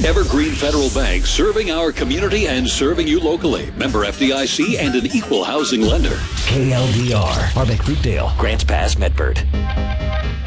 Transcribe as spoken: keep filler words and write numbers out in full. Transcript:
Evergreen Federal Bank, serving our community and serving you locally. Member F D I C and an equal housing lender. K L D R, Harbeck Fruitdale, Grants Pass, Medford.